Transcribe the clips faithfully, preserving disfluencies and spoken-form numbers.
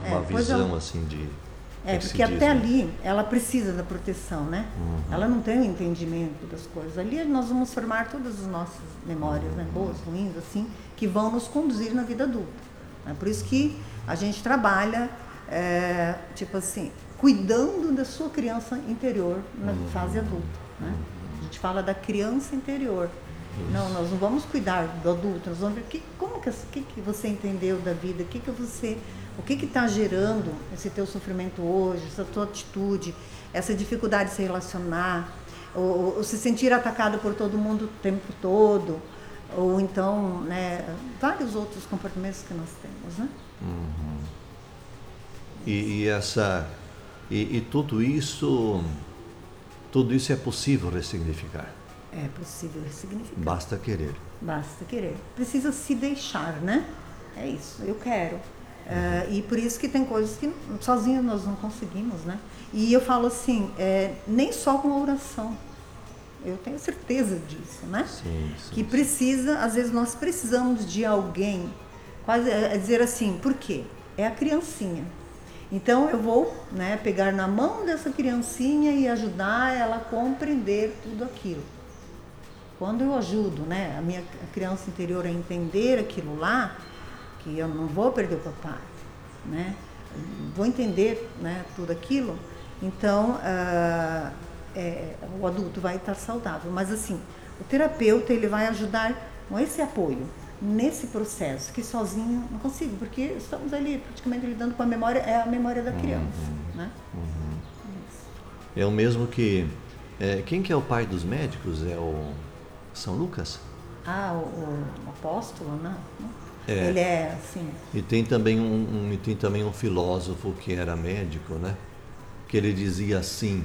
uma É, pois visão ela- assim de... É, que se porque diz, até né? ali ela precisa da proteção, né? Uhum. Ela não tem o entendimento das coisas. Ali nós vamos formar todas as nossas memórias, né? Boas, ruins, assim, que vão nos conduzir na vida adulta. Né? Por isso que a gente trabalha, é, tipo assim, cuidando da sua criança interior na Uhum. fase adulta, né? A gente fala da criança interior. Não, nós não vamos cuidar do adulto, nós vamos ver que, como que, que, que você entendeu da vida, que que você, o que está gerando esse teu sofrimento hoje, essa tua atitude, essa dificuldade de se relacionar, ou, ou se sentir atacado por todo mundo o tempo todo, ou então, né, vários outros comportamentos que nós temos, né? Uhum. E, e essa e, e tudo isso tudo isso é possível ressignificar. É possível ressignificar. Basta querer. Basta querer. Precisa se deixar, né? É isso, eu quero. Uh, e por isso que tem coisas que sozinhos nós não conseguimos, né? E eu falo assim, é, nem só com a oração. Eu tenho certeza disso, né? Sim, sim, que sim. precisa, às vezes nós precisamos de alguém, quase é dizer assim, por quê? É a criancinha. Então eu vou, né, pegar na mão dessa criancinha e ajudar ela a compreender tudo aquilo. Quando eu ajudo, né, a minha criança interior a entender aquilo lá, que eu não vou perder o papai, né, vou entender, né, tudo aquilo, então uh, é, o adulto vai estar saudável. Mas assim, o terapeuta ele vai ajudar com esse apoio nesse processo, que sozinho não consigo, porque estamos ali praticamente lidando com a memória, é a memória da criança, uhum, né? Uhum. É o mesmo que... É, quem que é o pai dos médicos? É o São Lucas? Ah, o, o apóstolo, né? É. Ele é assim... E tem também um, um, e tem também um filósofo que era médico, né? Que ele dizia assim,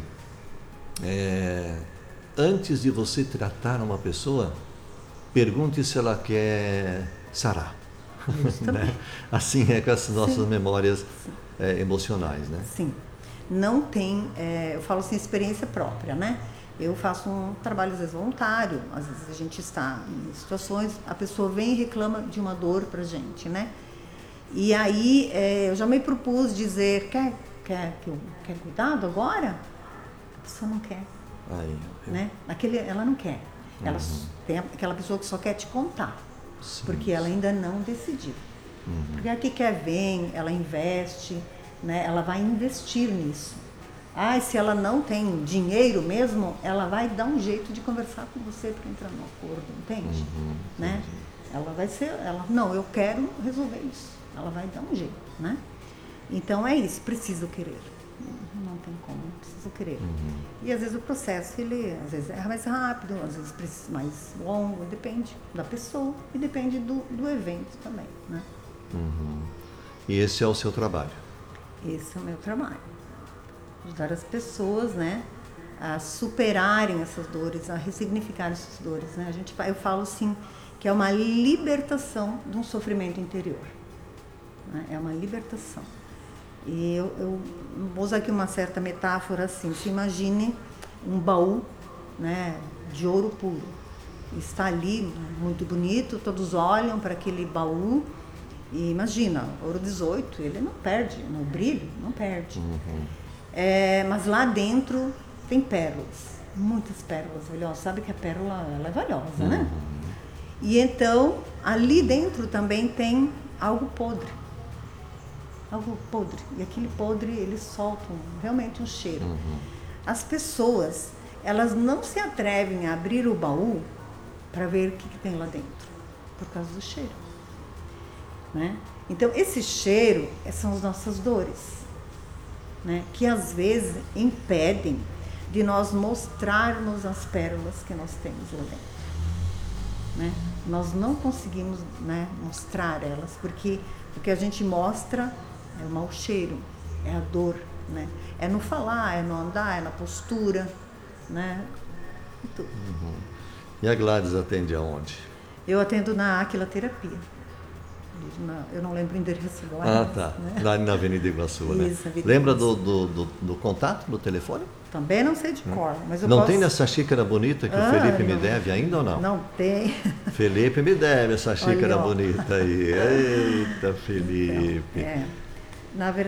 é, antes de você tratar uma pessoa, pergunte se ela quer sarar. Né? Assim é com as nossas Sim. memórias é, emocionais, né? Sim. Não tem, é, eu falo assim, experiência própria, né? Eu faço um trabalho, às vezes, voluntário, às vezes a gente está em situações, a pessoa vem e reclama de uma dor pra gente, né? E aí, é, eu já me propus dizer, quer, quer, quer cuidado agora? A pessoa não quer, Aí, eu... né? Aquele, ela não quer. Ela Uhum. tem aquela pessoa que só quer te contar, Sim, porque ela sim. ainda não decidiu. Uhum. Porque a que quer vem, ela investe, né? Ela vai investir nisso. Ah, se ela não tem dinheiro mesmo, ela vai dar um jeito de conversar com você para entrar no acordo, entende? Uhum, né? Ela vai ser, ela, não, eu quero resolver isso. Ela vai dar um jeito, né? Então é isso, preciso querer. Não tem como, preciso querer. Uhum. E às vezes o processo, ele às vezes é mais rápido, às vezes mais longo, depende da pessoa e depende do, do evento também, né? Uhum. E esse é o seu trabalho? Esse é o meu trabalho. Ajudar as pessoas, né, a superarem essas dores, a ressignificar essas dores, né? A gente, eu falo assim, que é uma libertação de um sofrimento interior, né? É uma libertação. E eu, eu vou usar aqui uma certa metáfora assim, se imagine um baú, né, de ouro puro. Está ali, muito bonito, todos olham para aquele baú e imagina, ouro dezoito, ele não perde, no brilho, não perde. Uhum. É, mas lá dentro tem pérolas, muitas pérolas valiosas. Sabe que a pérola ela é valiosa, uhum. né? E então, ali dentro também tem algo podre. Algo podre. E aquele podre, eles soltam realmente um cheiro. Uhum. As pessoas, elas não se atrevem a abrir o baú para ver o que, que tem lá dentro, por causa do cheiro. Né? Então, esse cheiro são as nossas dores. Né, que às vezes impedem de nós mostrarmos as pérolas que nós temos lá dentro. Né? Nós não conseguimos, né, mostrar elas, porque o que a gente mostra é o mau cheiro, é a dor, né? É no falar, é no andar, é na postura, né? E tudo. Uhum. E a Gladys atende aonde? Eu atendo na Aquilaterapia. Na, eu não lembro o endereço agora. Ah, tá. Né? Lá na Avenida Iguaçu, né? Isso, Avenida Lembra Iguaçu. Do, do, do, do contato, do telefone? Também não sei de cor, mas eu Não posso... tem nessa xícara bonita que ah, o Felipe me não, deve ainda ou não? Não tem. Felipe me deve essa xícara Olha, bonita aí. Eita, Felipe. Então, é, na verdade,